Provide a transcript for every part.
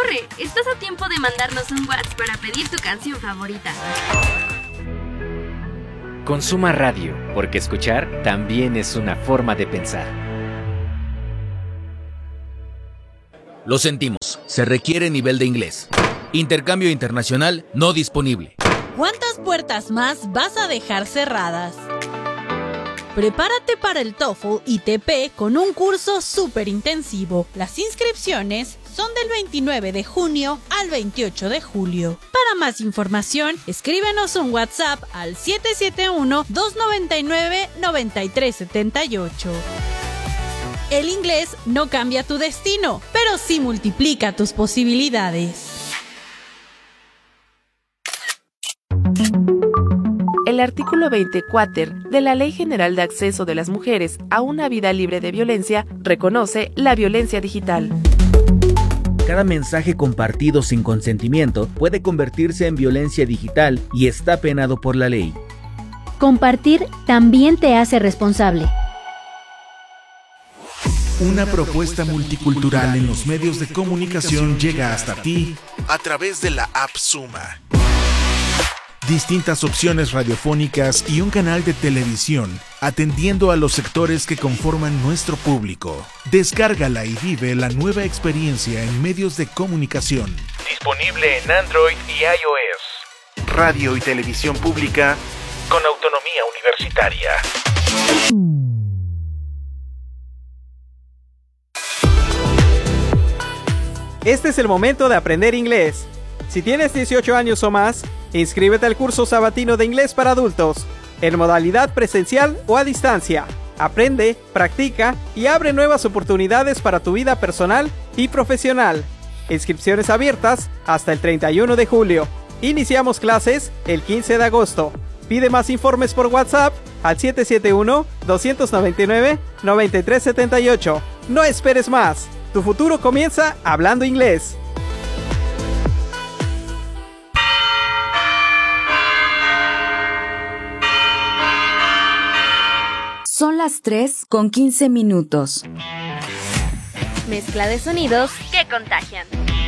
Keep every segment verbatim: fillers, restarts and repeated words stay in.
¡Corre! Estás a tiempo de mandarnos un WhatsApp para pedir tu canción favorita. Consuma radio, porque escuchar también es una forma de pensar. Lo sentimos, se requiere nivel de inglés. Intercambio internacional no disponible. ¿Cuántas puertas más vas a dejar cerradas? Prepárate para el TOEFL I T P con un curso súper intensivo. Las inscripciones son del veintinueve de junio al veintiocho de julio. Para más información, escríbenos un WhatsApp al siete siete uno, dos nueve nueve, nueve tres siete ocho. El inglés no cambia tu destino, pero sí multiplica tus posibilidades. El artículo veinte cuater de la Ley General de Acceso de las Mujeres a una Vida Libre de Violencia reconoce la violencia digital. Cada mensaje compartido sin consentimiento puede convertirse en violencia digital y está penado por la ley. Compartir también te hace responsable. Una propuesta multicultural en los medios de comunicación llega hasta ti a través de la app Suma. Distintas opciones radiofónicas y un canal de televisión, atendiendo a los sectores que conforman nuestro público. Descárgala y vive la nueva experiencia en medios de comunicación. Disponible en Android y iOS. Radio y televisión pública con autonomía universitaria. Este es el momento de aprender inglés. Si tienes dieciocho años o más, inscríbete al curso sabatino de inglés para adultos, en modalidad presencial o a distancia. Aprende, practica y abre nuevas oportunidades para tu vida personal y profesional. Inscripciones abiertas hasta el treinta y uno de julio. Iniciamos clases el quince de agosto. Pide más informes por WhatsApp al siete siete uno, dos nueve nueve, nueve tres siete ocho. No esperes más. Tu futuro comienza hablando inglés. Son las tres con quince minutos. Mezcla de sonidos que contagian.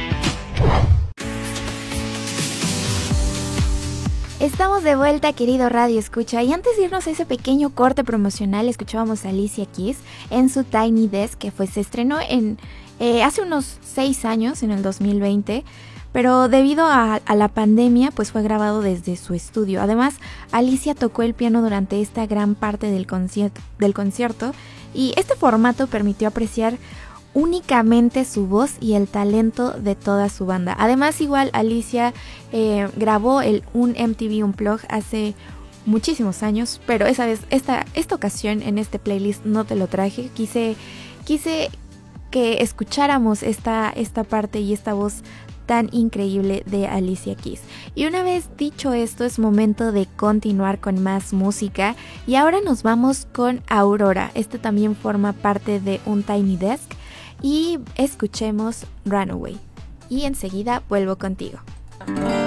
Estamos de vuelta, querido Radio Escucha, y antes de irnos a ese pequeño corte promocional, escuchábamos a Alicia Keys en su Tiny Desk, que fue, se estrenó en eh, hace unos seis años, en el dos mil veinte, pero debido a, a la pandemia, pues fue grabado desde su estudio. Además, Alicia tocó el piano durante esta gran parte del concierto, del concierto, y este formato permitió apreciar únicamente su voz y el talento de toda su banda. Además, igual Alicia eh, grabó el un M T V Unplugged hace muchísimos años, pero esa vez, esta, esta ocasión en este playlist no te lo traje. Quise, quise que escucháramos esta, esta parte y esta voz tan increíble de Alicia Keys. Y una vez dicho esto, es momento de continuar con más música, y ahora nos vamos con Aurora. Este también forma parte de un Tiny Desk, y escuchemos Runaway. Y enseguida vuelvo contigo.